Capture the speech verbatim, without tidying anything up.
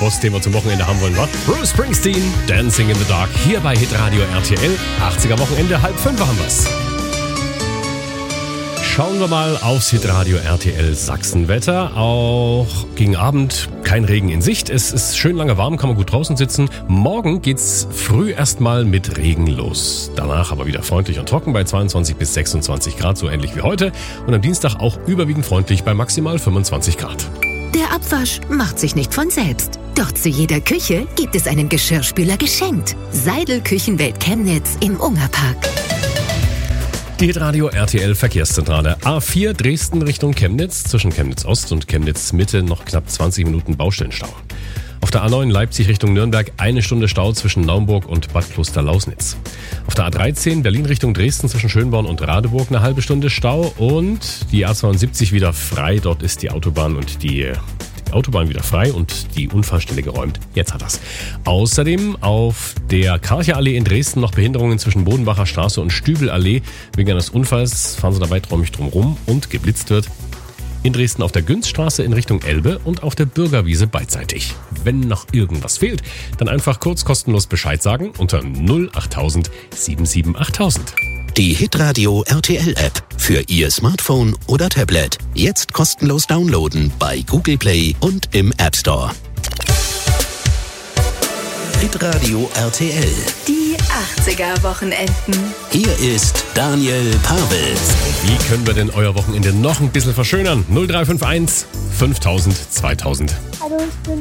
Boss, den wir zum Wochenende haben wollen, war Bruce Springsteen, Dancing in the Dark, hier bei Hitradio R T L. achtziger Wochenende, halb fünf haben wir's. Schauen wir mal aufs Hitradio R T L Sachsenwetter. Auch gegen Abend kein Regen in Sicht. Es ist schön lange warm, kann man gut draußen sitzen. Morgen geht's früh erstmal mit Regen los. Danach aber wieder freundlich und trocken bei zweiundzwanzig bis sechsundzwanzig Grad, so ähnlich wie heute. Und am Dienstag auch überwiegend freundlich bei maximal fünfundzwanzig Grad. Der Abwasch macht sich nicht von selbst. Doch zu jeder Küche gibt es einen Geschirrspüler geschenkt. Seidel Küchenwelt Chemnitz im Ungerpark. Die Hitradio R T L Verkehrszentrale. A vier Dresden Richtung Chemnitz. Zwischen Chemnitz Ost und Chemnitz Mitte noch knapp zwanzig Minuten Baustellenstau. Auf der A neun Leipzig Richtung Nürnberg eine Stunde Stau zwischen Naumburg und Bad Kloster-Lausnitz. Auf der A dreizehn Berlin Richtung Dresden zwischen Schönborn und Radeburg eine halbe Stunde Stau. Und die A zweiundsiebzig wieder frei. Dort ist die Autobahn und die... Autobahn wieder frei und die Unfallstelle geräumt. Jetzt hat er's. Außerdem auf der Karcher-Allee in Dresden noch Behinderungen zwischen Bodenbacher Straße und Stübelallee. Wegen eines Unfalls fahren sie dabei träumig drum rum und geblitzt wird. In Dresden auf der Günzstraße in Richtung Elbe und auf der Bürgerwiese beidseitig. Wenn noch irgendwas fehlt, dann einfach kurz kostenlos Bescheid sagen unter null achttausend siebenundsiebzig achttausend. Die Hitradio R T L App für Ihr Smartphone oder Tablet. Jetzt kostenlos downloaden bei Google Play und im App Store. Hitradio R T L. Die achtziger Wochenenden. Hier ist Daniel Pawels. Wie können wir denn euer Wochenende noch ein bisschen verschönern? null drei fünf eins fünftausend zweitausend. Hallo, ich bin